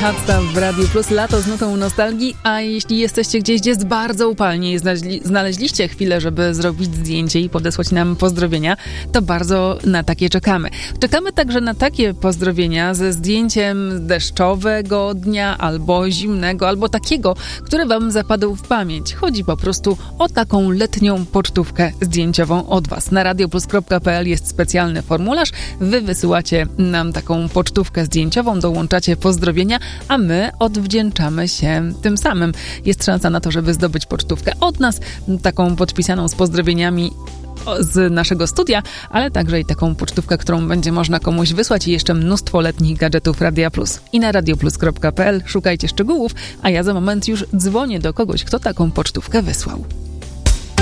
Hot Stuff w Radiu Plus, lato z nutą nostalgii, a jeśli jesteście gdzieś, gdzie jest bardzo upalnie i znaleźliście chwilę, żeby zrobić zdjęcie i podesłać nam pozdrowienia, to bardzo na takie czekamy. Czekamy także na takie pozdrowienia ze zdjęciem deszczowego dnia, albo zimnego, albo takiego, który wam zapadł w pamięć. Chodzi po prostu o taką letnią pocztówkę zdjęciową od was. Na radioplus.pl jest specjalny formularz, wy wysyłacie nam taką pocztówkę zdjęciową, dołączacie pozdrowienia, a my odwdzięczamy się tym samym. Jest szansa na to, żeby zdobyć pocztówkę od nas, taką podpisaną z pozdrowieniami z naszego studia, ale także i taką pocztówkę, którą będzie można komuś wysłać i jeszcze mnóstwo letnich gadżetów Radia Plus. I na radioplus.pl szukajcie szczegółów, a ja za moment już dzwonię do kogoś, kto taką pocztówkę wysłał.